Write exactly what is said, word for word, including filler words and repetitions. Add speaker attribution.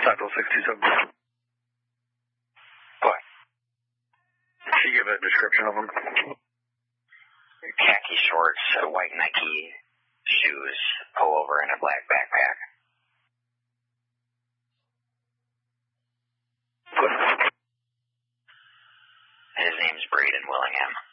Speaker 1: Taco six two seven.
Speaker 2: What?
Speaker 1: Can you give a description of him?
Speaker 2: Khaki shorts, white Nike shoes, pullover, and a black backpack. His name's Braden Willingham.